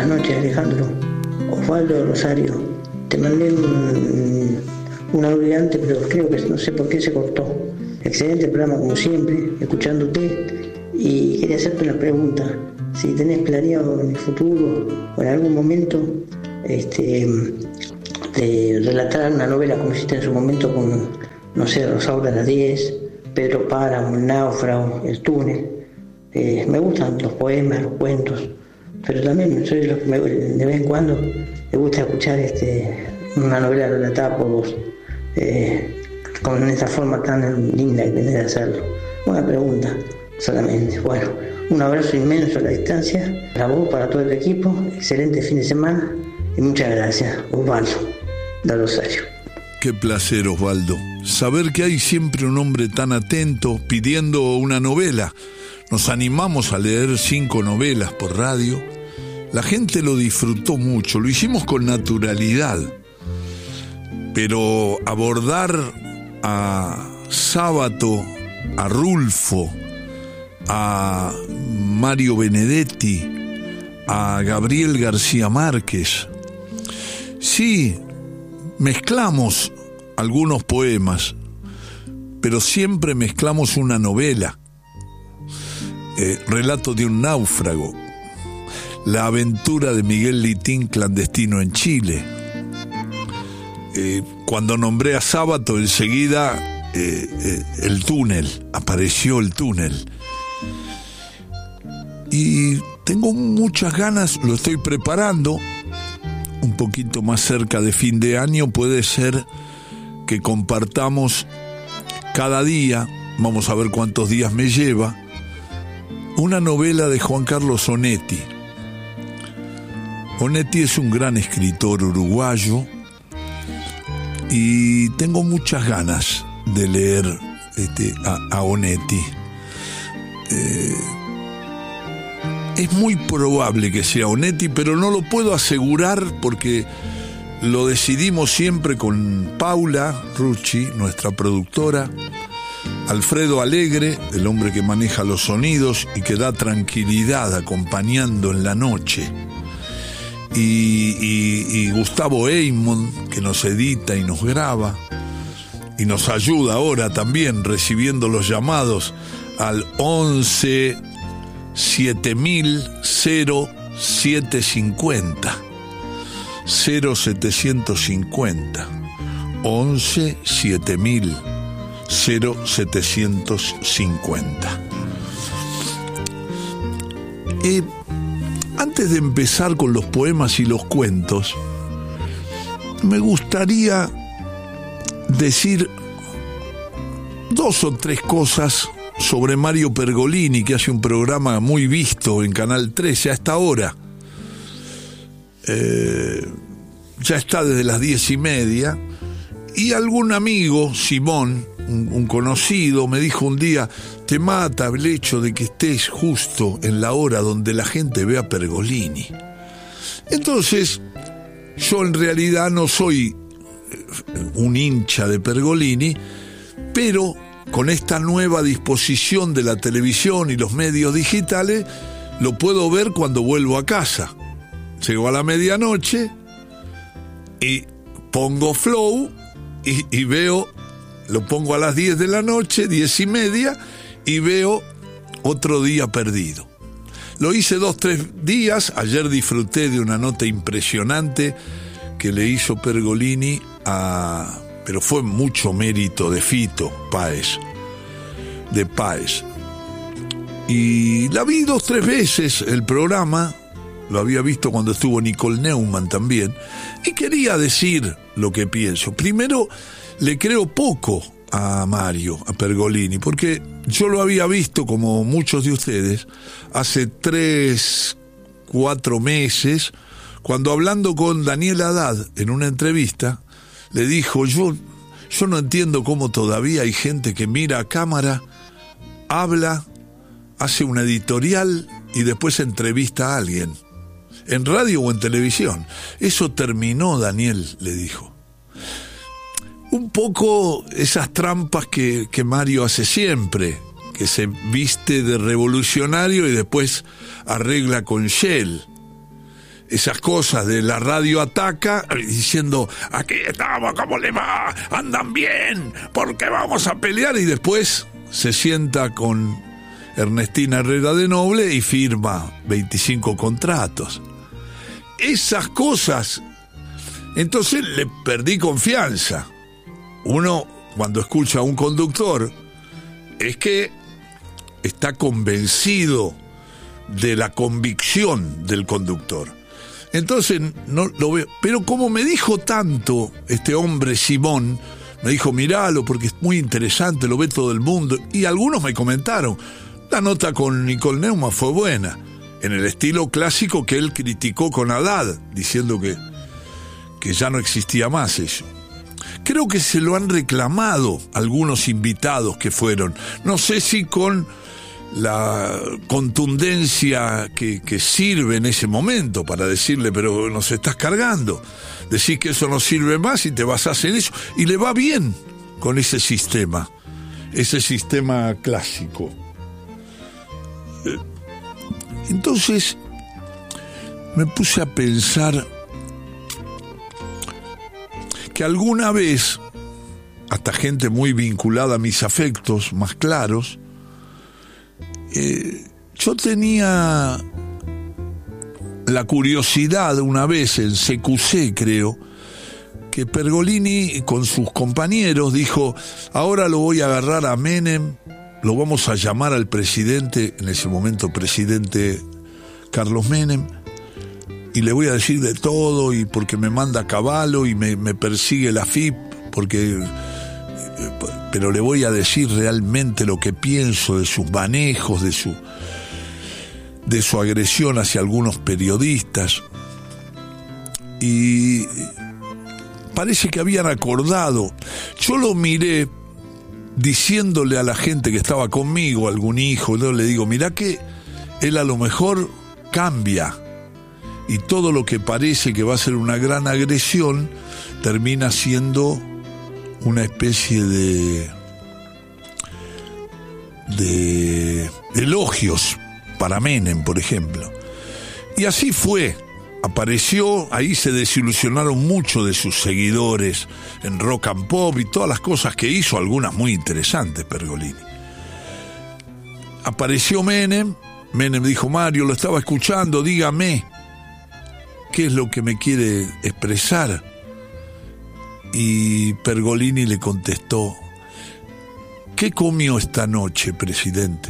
Buenas noches, Alejandro. Osvaldo Rosario. Te mandé un audio antes, pero creo que no sé por qué se cortó. Excelente programa como siempre, escuchándote. Y quería hacerte una pregunta. Si tenés planeado en el futuro o en algún momento de relatar una novela como hiciste en su momento con, no sé, Rosaura a las 10, Pedro Páramo, El Náufrago, El Túnel. Me gustan los poemas, los cuentos, pero también soy de los que de vez en cuando me gusta escuchar una novela relatada por vos, con esta forma tan linda que tenés de hacerlo. Una pregunta solamente. Bueno, un abrazo inmenso a la distancia, para vos, para todo el equipo, excelente fin de semana y muchas gracias, Osvaldo de Rosario. Qué placer, Osvaldo, saber que hay siempre un hombre tan atento pidiendo una novela. Nos animamos a leer 5 novelas por radio. La gente lo disfrutó mucho, lo hicimos con naturalidad. Pero abordar a Sábato, a Rulfo, a Mario Benedetti, a Gabriel García Márquez. Sí, mezclamos algunos poemas, pero siempre mezclamos una novela. Relato de un náufrago, la aventura de Miguel Litín clandestino en Chile. Cuando nombré a Sábato, enseguida El Túnel, apareció El Túnel. Y tengo muchas ganas, lo estoy preparando, un poquito más cerca de fin de año, puede ser que compartamos cada día, vamos a ver cuántos días me lleva, una novela de Juan Carlos Onetti. Onetti es un gran escritor uruguayo y tengo muchas ganas de leer a Onetti. Es muy probable que sea Onetti, pero no lo puedo asegurar porque lo decidimos siempre con Paula Rucci, nuestra productora, Alfredo Alegre, el hombre que maneja los sonidos y que da tranquilidad acompañando en la noche, y Gustavo Eymond, que nos edita y nos graba y nos ayuda ahora también recibiendo los llamados al 11 7000 0750 0750 11 7000 0750. Antes de empezar con los poemas y los cuentos, me gustaría decir 2 o 3 cosas sobre Mario Pergolini, que hace un programa muy visto en Canal 13 a esta hora. Ya está desde las 10:30, y algún amigo, Simón, un conocido, me dijo un día: te mata el hecho de que estés justo en la hora donde la gente ve a Pergolini. Entonces, yo en realidad no soy un hincha de Pergolini, pero con esta nueva disposición de la televisión y los medios digitales, lo puedo ver cuando vuelvo a casa. Llego a la medianoche y pongo Flow y veo, lo pongo a las 10 de la noche, 10:30, y veo Otro Día Perdido. Lo hice 2-3 días. Ayer disfruté de una nota impresionante que le hizo Pergolini pero fue mucho mérito de Fito Páez, y la vi 2-3 veces el programa. Lo había visto cuando estuvo Nicole Neumann también, y quería decir lo que pienso. Primero, le creo poco a Mario, a Pergolini, porque yo lo había visto, como muchos de ustedes, hace 3-4 meses, cuando, hablando con Daniel Haddad en una entrevista, le dijo: yo no entiendo cómo todavía hay gente que mira a cámara, habla, hace una editorial y después entrevista a alguien, en radio o en televisión. Eso terminó, Daniel, le dijo. Un poco esas trampas que Mario hace siempre, que se viste de revolucionario y después arregla con Shell. esas cosas de la radio ataca, diciendo, aquí estamos, ¿cómo le va? ¿Andan bien? ¿Por qué vamos a pelear? Y después se sienta con Ernestina Herrera de Noble y firma 25 contratos. Esas cosas, entonces le perdí confianza. Uno, cuando escucha a un conductor, es que está convencido de la convicción del conductor. Entonces no lo veo. Pero como me dijo tanto este hombre Simón, me dijo, miralo porque es muy interesante, lo ve todo el mundo. Y algunos me comentaron, la nota con Nicole Neumann fue buena, en el estilo clásico que él criticó con Haddad, diciendo que ya no existía más eso. Creo que se lo han reclamado algunos invitados que fueron. No sé si con la contundencia que sirve en ese momento para decirle, pero nos estás cargando. Decís que eso no sirve más y te basás en eso. Y le va bien con ese sistema clásico. Entonces me puse a pensar que alguna vez, hasta gente muy vinculada a mis afectos más claros, yo tenía la curiosidad una vez en CQC, creo, que Pergolini con sus compañeros dijo, ahora lo voy a agarrar a Menem, lo vamos a llamar al presidente, en ese momento presidente Carlos Menem, y le voy a decir de todo, y porque me manda a caballo y me persigue la FIP, pero le voy a decir realmente lo que pienso de sus manejos, de su agresión hacia algunos periodistas. Y parece que habían acordado. Yo lo miré diciéndole a la gente que estaba conmigo, algún hijo, yo le digo, mirá que él a lo mejor cambia, y todo lo que parece que va a ser una gran agresión termina siendo una especie de elogios para Menem, por ejemplo. Y así fue. Apareció, ahí se desilusionaron mucho de sus seguidores en Rock and Pop y todas las cosas que hizo, algunas muy interesantes, Pergolini. Apareció Menem dijo, Mario, lo estaba escuchando, dígame qué es lo que me quiere expresar. Y Pergolini le contestó, ¿qué comió esta noche, presidente?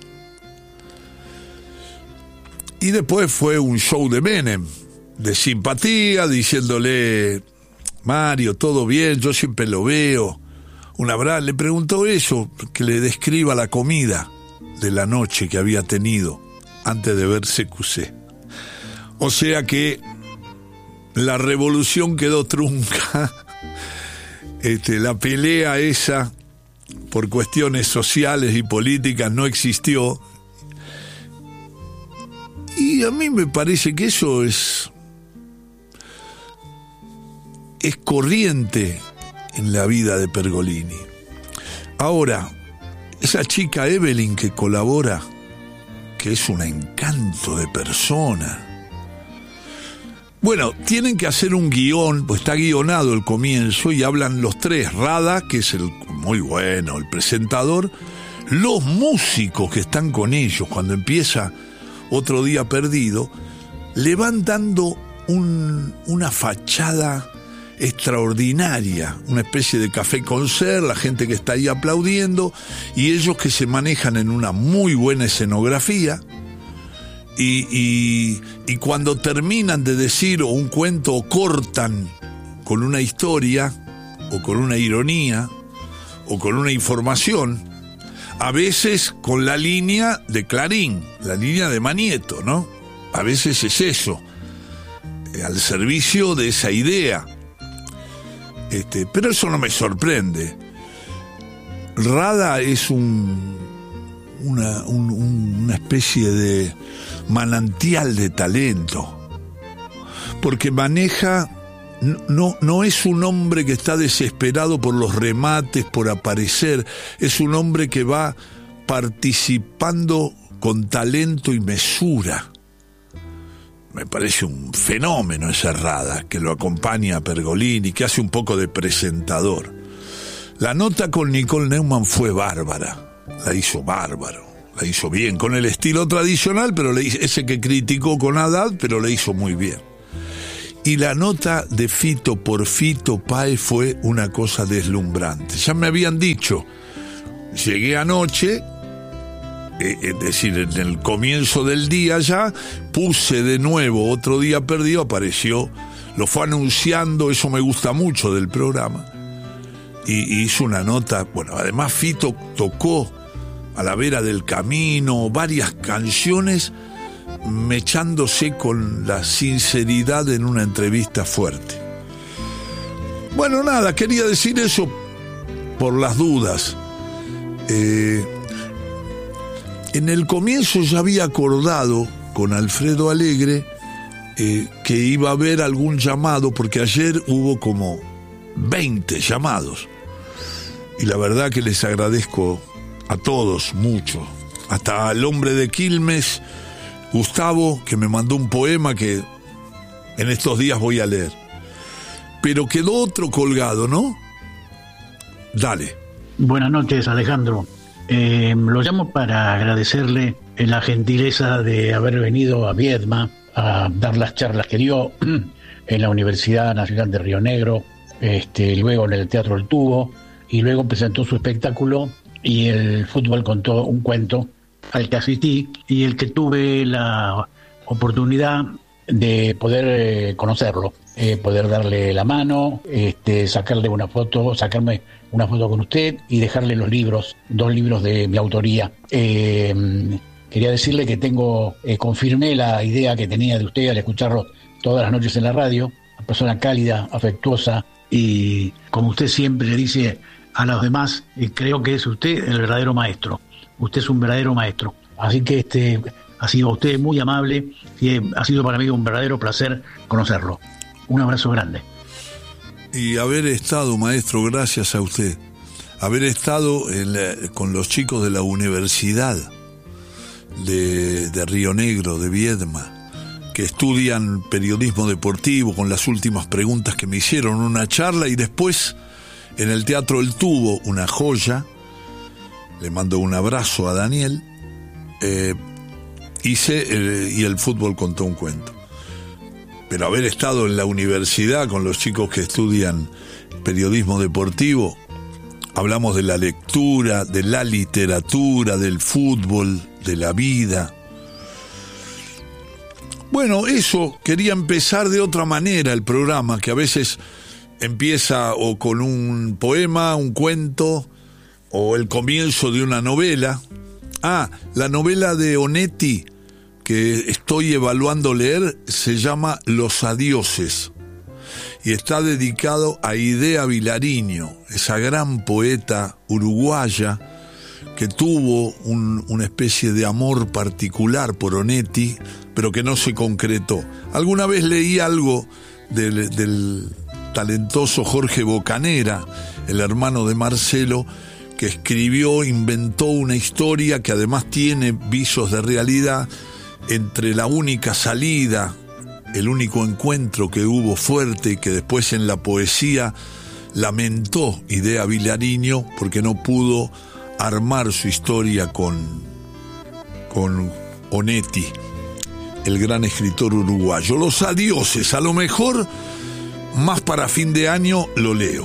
Y después fue un show de Menem, de simpatía, diciéndole, Mario, todo bien, yo siempre lo veo. Un abrazo, le preguntó eso, que le describa la comida de la noche que había tenido antes de ver CQC. O sea que la revolución quedó trunca. La pelea esa por cuestiones sociales y políticas no existió, y a mí me parece que eso es corriente en la vida de Pergolini. Ahora, esa chica Evelyn que colabora, que es un encanto de persona. Bueno, tienen que hacer un guión, pues está guionado el comienzo y hablan los tres, Rada, que es el muy bueno, el presentador, los músicos que están con ellos cuando empieza Otro Día Perdido, le van dando una fachada extraordinaria, una especie de café concert, la gente que está ahí aplaudiendo y ellos que se manejan en una muy buena escenografía. Y cuando terminan de decir un cuento o cortan con una historia o con una ironía o con una información, a veces con la línea de Clarín, la línea de Manieto, ¿no? A veces es eso, al servicio de esa idea. Pero eso no me sorprende. Rada es una especie de manantial de talento, porque maneja, no es un hombre que está desesperado por los remates, por aparecer, es un hombre que va participando con talento y mesura. me parece un fenómeno esa Rada, que lo acompaña a Pergolini, que hace un poco de presentador. La nota con Nicole Neumann fue bárbara, la hizo bárbaro, la hizo bien, con el estilo tradicional, pero ese que criticó con Haddad, pero le hizo muy bien. Y la nota de Fito por Fito Páez fue una cosa deslumbrante. Ya me habían dicho, llegué anoche, es decir, en el comienzo del día ya, puse de nuevo Otro Día Perdido, apareció, lo fue anunciando, eso me gusta mucho del programa, y hizo una nota, bueno, además Fito tocó A la Vera del Camino, varias canciones, mechándose con la sinceridad en una entrevista fuerte. Bueno, nada, quería decir eso por las dudas. En el comienzo ya había acordado con Alfredo Alegre que iba a haber algún llamado, porque ayer hubo como 20 llamados. Y la verdad que les agradezco a todos mucho. Hasta al hombre de Quilmes, Gustavo, que me mandó un poema que en estos días voy a leer. Pero quedó otro colgado, ¿no? Dale. Buenas noches, Alejandro. Lo llamo para agradecerle la gentileza de haber venido a Viedma a dar las charlas que dio en la Universidad Nacional de Río Negro, luego en el Teatro El Tubo, y luego presentó su espectáculo y el fútbol contó un cuento al que asistí y el que tuve la oportunidad de poder conocerlo, poder darle la mano, sacarme una foto con usted y dejarle los libros, 2 libros de mi autoría. Quería decirle que confirmé la idea que tenía de usted al escucharlo todas las noches en la radio, una persona cálida, afectuosa, y como usted siempre le dice a los demás, creo que es usted el verdadero maestro. Usted es un verdadero maestro. Así que ha sido usted muy amable y ha sido para mí un verdadero placer conocerlo. Un abrazo grande. Y haber estado, maestro, gracias a usted, haber estado con los chicos de la Universidad de Río Negro, de Viedma, que estudian periodismo deportivo, con las últimas preguntas que me hicieron, una charla, y después en el Teatro El Tubo, una joya, le mando un abrazo a Daniel, y el fútbol contó un cuento. Pero haber estado en la universidad con los chicos que estudian periodismo deportivo, hablamos de la lectura, de la literatura, del fútbol, de la vida. Bueno, eso, quería empezar de otra manera el programa, que a veces empieza o con un poema, un cuento, o el comienzo de una novela. La novela de Onetti que estoy evaluando leer se llama Los Adioses y está dedicado a Idea Vilariño, esa gran poeta uruguaya que tuvo una especie de amor particular por Onetti, pero que no se concretó. Alguna vez leí algo del talentoso Jorge Bocanera, el hermano de Marcelo, que inventó una historia que además tiene visos de realidad entre la única salida, el único encuentro que hubo fuerte y que después en la poesía lamentó Idea Vilariño porque no pudo armar su historia con Onetti, el gran escritor uruguayo. Los Adioses, a lo mejor más para fin de año lo leo.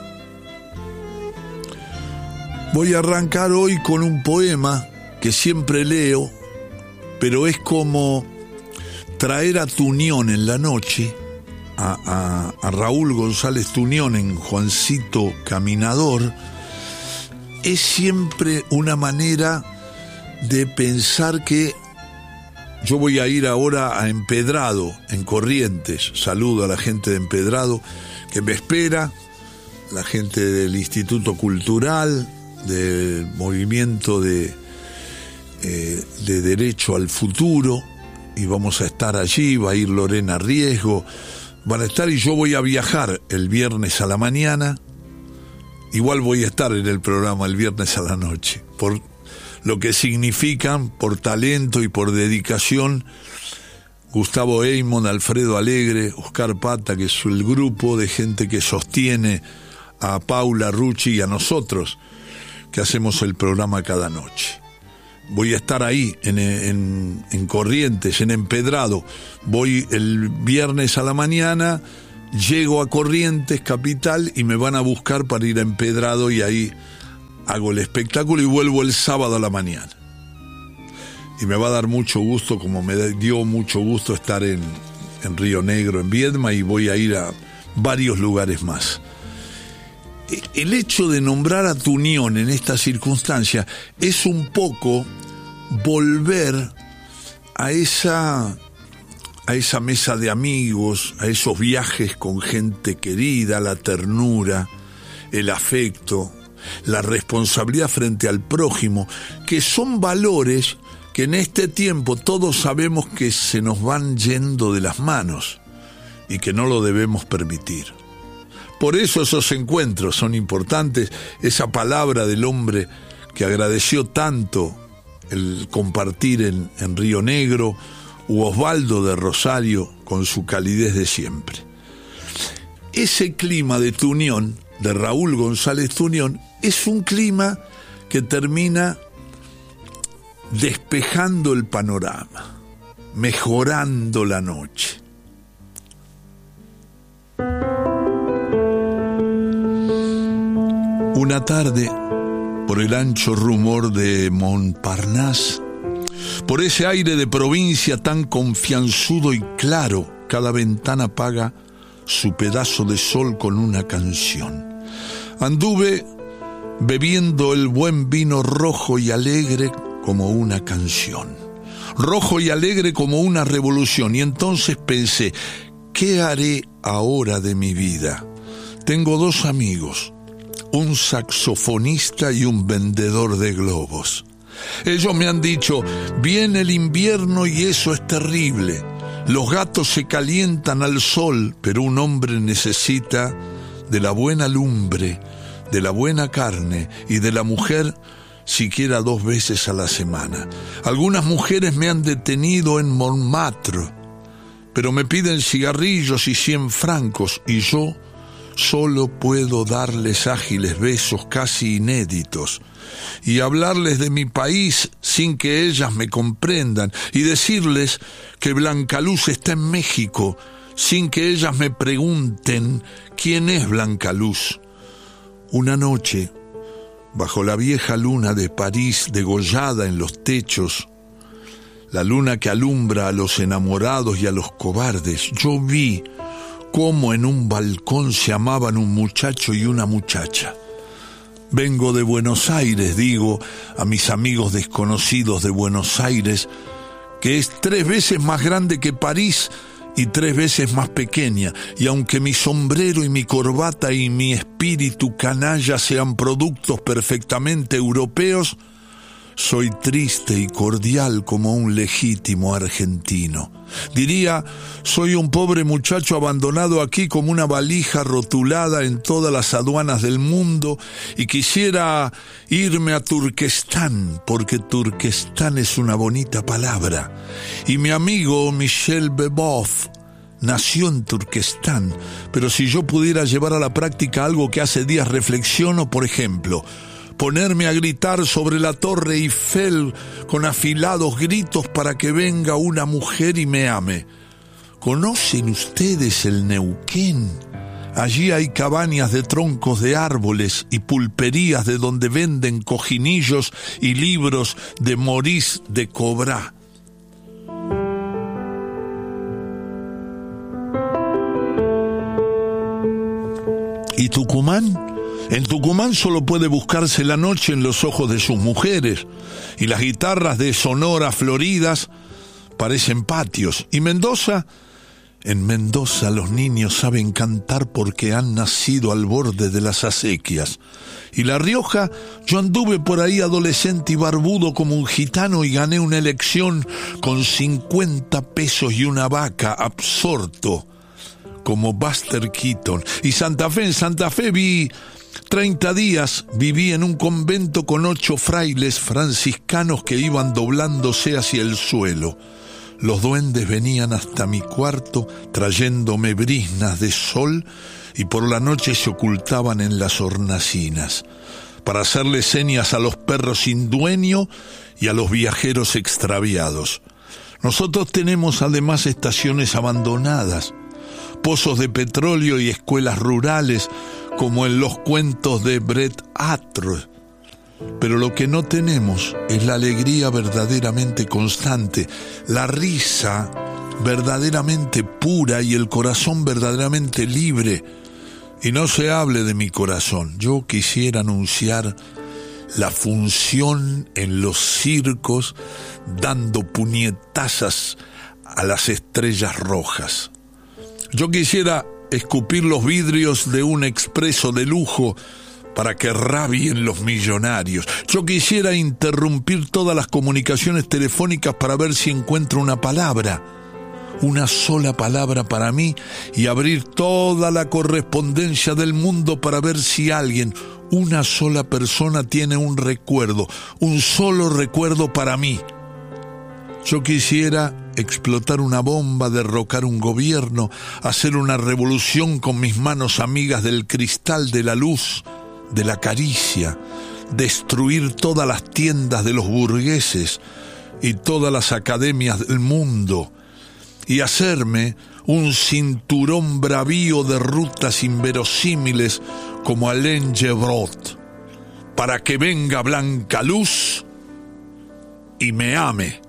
Voy a arrancar hoy con un poema que siempre leo, pero es como traer a Tuñón en la noche, a Raúl González Tuñón en Juancito Caminador. Es siempre una manera de pensar que yo voy a ir ahora a Empedrado, en Corrientes. Saludo a la gente de Empedrado que me espera, la gente del Instituto Cultural, del Movimiento de Derecho al Futuro, y vamos a estar allí. Va a ir Lorena Riesgo, van a estar, y yo voy a viajar el viernes a la mañana. Igual voy a estar en el programa el viernes a la noche, por lo que significan, por talento y por dedicación, Gustavo Eymond, Alfredo Alegre, Oscar Pata, que es el grupo de gente que sostiene a Paula Rucci y a nosotros, que hacemos el programa cada noche. Voy a estar ahí, en Corrientes, en Empedrado. Voy el viernes a la mañana, llego a Corrientes, capital, y me van a buscar para ir a Empedrado, y ahí hago el espectáculo y vuelvo el sábado a la mañana. Y me va a dar mucho gusto, como me dio mucho gusto estar en Río Negro, en Viedma, y voy a ir a varios lugares más. El hecho de nombrar a Tunión en esta circunstancia es un poco volver a esa mesa de amigos, a esos viajes con gente querida, la ternura, el afecto, la responsabilidad frente al prójimo, que son valores que en este tiempo todos sabemos que se nos van yendo de las manos y que no lo debemos permitir. Por eso esos encuentros son importantes, esa palabra del hombre que agradeció tanto el compartir en Río Negro, u Osvaldo de Rosario con su calidez de siempre. Ese clima de Tunión, de Raúl González Tunión, es un clima que termina despejando el panorama, mejorando la noche. Una tarde, por el ancho rumor de Montparnasse, por ese aire de provincia tan confianzudo y claro, cada ventana apaga su pedazo de sol con una canción. Anduve bebiendo el buen vino rojo y alegre como una canción, rojo y alegre como una revolución, y entonces pensé, ¿qué haré ahora de mi vida? Tengo dos amigos, un saxofonista y un vendedor de globos. Ellos me han dicho, viene el invierno y eso es terrible. Los gatos se calientan al sol, pero un hombre necesita de la buena lumbre, de la buena carne y de la mujer siquiera 2 veces a la semana. Algunas mujeres me han detenido en Montmartre, pero me piden cigarrillos y 100 francos, y yo solo puedo darles ágiles besos casi inéditos y hablarles de mi país sin que ellas me comprendan, y decirles que Blancaluz está en México sin que ellas me pregunten quién es Blancaluz. Una noche, bajo la vieja luna de París degollada en los techos, la luna que alumbra a los enamorados y a los cobardes, yo vi cómo en un balcón se amaban un muchacho y una muchacha. Vengo de Buenos Aires, digo a mis amigos desconocidos de Buenos Aires, que es 3 veces más grande que París y 3 veces más pequeña, y aunque mi sombrero y mi corbata y mi espíritu canalla sean productos perfectamente europeos, soy triste y cordial como un legítimo argentino. Diría, soy un pobre muchacho abandonado aquí como una valija rotulada en todas las aduanas del mundo, y quisiera irme a Turquestán, porque Turquestán es una bonita palabra. Y mi amigo Michel Beboff nació en Turquestán, pero si yo pudiera llevar a la práctica algo que hace días reflexiono, por ejemplo, ponerme a gritar sobre la Torre Eiffel con afilados gritos para que venga una mujer y me ame. ¿Conocen ustedes el Neuquén? Allí hay cabañas de troncos de árboles y pulperías de donde venden cojinillos y libros de Maurice de Cobra. ¿Y Tucumán? En Tucumán solo puede buscarse la noche en los ojos de sus mujeres, y las guitarras de Sonora floridas parecen patios. ¿Y Mendoza? En Mendoza los niños saben cantar porque han nacido al borde de las acequias. ¿Y La Rioja? Yo anduve por ahí adolescente y barbudo como un gitano y gané una elección con 50 pesos y una vaca, absorto como Buster Keaton. ¿Y Santa Fe? En Santa Fe vi 30 días, viví en un convento con 8 frailes franciscanos que iban doblándose hacia el suelo. los duendes venían hasta mi cuarto trayéndome briznas de sol y por la noche se ocultaban en las hornacinas para hacerle señas a los perros sin dueño y a los viajeros extraviados. Nosotros tenemos además estaciones abandonadas, pozos de petróleo y escuelas rurales como en los cuentos de Bret Harte. Pero lo que no tenemos es la alegría verdaderamente constante, la risa verdaderamente pura y el corazón verdaderamente libre. Y no se hable de mi corazón. Yo quisiera anunciar la función en los circos dando puñetazas a las estrellas rojas. Yo quisiera escupir los vidrios de un expreso de lujo para que rabien los millonarios. Yo quisiera interrumpir todas las comunicaciones telefónicas para ver si encuentro una palabra, una sola palabra para mí, y abrir toda la correspondencia del mundo para ver si alguien, una sola persona, tiene un recuerdo, un solo recuerdo para mí. Yo quisiera explotar una bomba, derrocar un gobierno, hacer una revolución con mis manos amigas del cristal, de la luz, de la caricia, destruir todas las tiendas de los burgueses y todas las academias del mundo y hacerme un cinturón bravío de rutas inverosímiles como Alain Gevrot, para que venga Blanca Luz y me ame.